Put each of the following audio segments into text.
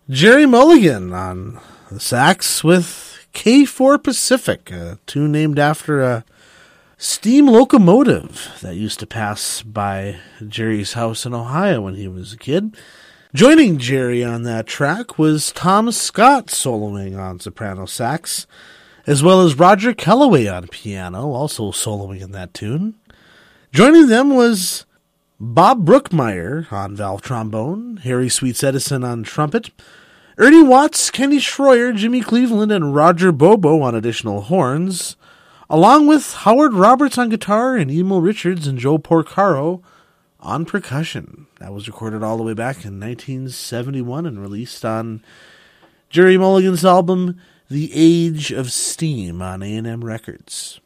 Jerry Mulligan on the sax with K4 Pacific, a tune named after a steam locomotive that used to pass by Jerry's house in Ohio when he was a kid. Joining Jerry on that track was Tom Scott soloing on soprano sax, as well as Roger Kellaway on piano, also soloing in that tune. Joining them was Bob Brookmeyer on valve trombone, Harry Sweets Edison on trumpet, Ernie Watts, Kenny Schroyer, Jimmy Cleveland, and Roger Bobo on additional horns, along with Howard Roberts on guitar and Emil Richards and Joe Porcaro on percussion. That was recorded all the way back in 1971 and released on Jerry Mulligan's album The Age of Steam on A&M Records.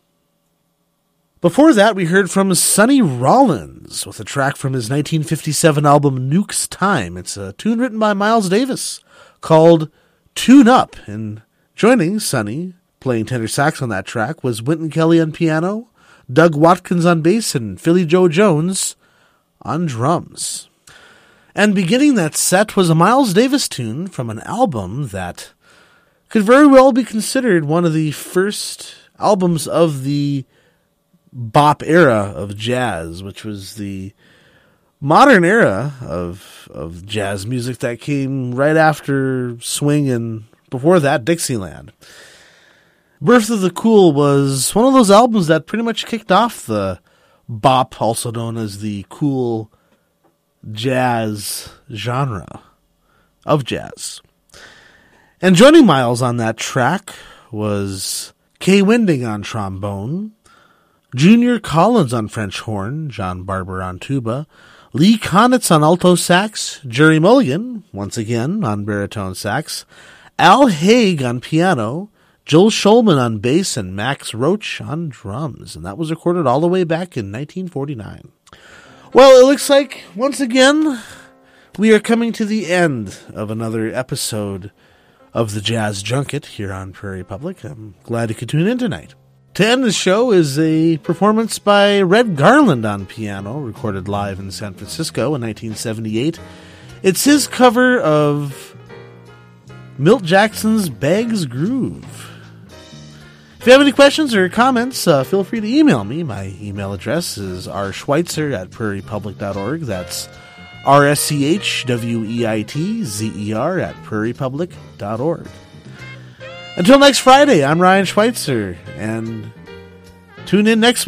Before that, we heard from Sonny Rollins with a track from his 1957 album Nuke's Time. It's a tune written by Miles Davis called Tune Up. And joining Sonny, playing tenor sax on that track, was Wynton Kelly on piano, Doug Watkins on bass, and Philly Joe Jones on drums. And beginning that set was a Miles Davis tune from an album that could very well be considered one of the first albums of the bop era of jazz, which was the modern era of jazz music that came right after swing and before that Dixieland. Birth of the Cool was one of those albums that pretty much kicked off the bop, also known as the cool jazz genre of jazz. And joining Miles on that track was Kay Winding on trombone, Junior Collins on French horn, John Barber on tuba, Lee Konitz on alto sax, Jerry Mulligan, once again, on baritone sax, Al Haig on piano, Joel Shulman on bass, and Max Roach on drums. And that was recorded all the way back in 1949. Well, it looks like, once again, we are coming to the end of another episode of the Jazz Junket here on Prairie Public. I'm glad you could tune in tonight. To end the show is a performance by Red Garland on piano, recorded live in San Francisco in 1978. It's his cover of Milt Jackson's Bag's Groove. If you have any questions or comments, feel free to email me. My email address is rschweitzer@prairiepublic.org. That's rschweitzer@prairiepublic.org. Until next Friday, I'm Ryan Schweitzer, and tune in next week.